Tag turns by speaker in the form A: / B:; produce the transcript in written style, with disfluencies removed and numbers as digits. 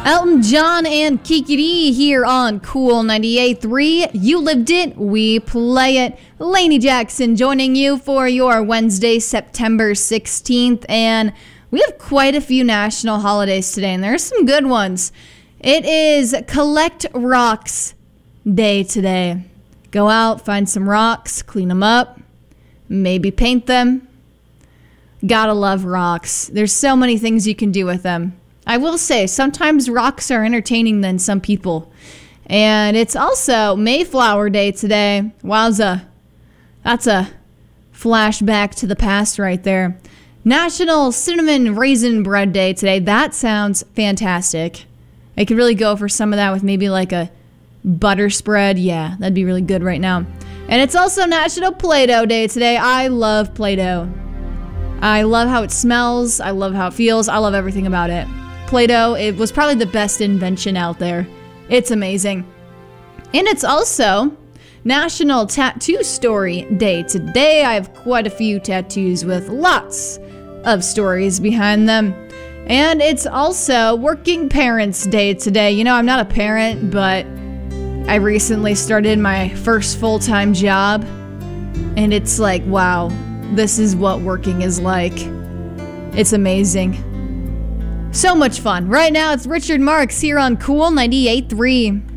A: Elton John and Kiki D here on Cool 98.3. You lived it, we play it. Lainey Jackson joining you for your Wednesday, September 16th. And we have quite a few national holidays today, and there are some good ones. It is Collect Rocks Day today. Go out, find some rocks, clean them up, maybe paint them. Gotta love rocks. There's so many things you can do with them. I will say, sometimes rocks are entertaining than some people. And it's also Mayflower Day today. Wowza. That's a flashback to the past right there. National Cinnamon Raisin Bread Day today. That sounds fantastic. I could really go for some of that with maybe like a butter spread. Yeah, that'd be really good right now. And it's also National Play-Doh Day today. I love Play-Doh. I love how it smells. I love how it feels. I love everything about it. Play-Doh, it was probably the best invention out there. It's amazing. And it's also National Tattoo Story Day today. I have quite a few tattoos with lots of stories behind them. And it's also Working Parents Day today. You know, I'm not a parent, but I recently started my first full-time job. And it's like, wow, this is what working is like. It's amazing. So much fun. Right now, it's Richard Marx here on Cool 98.3.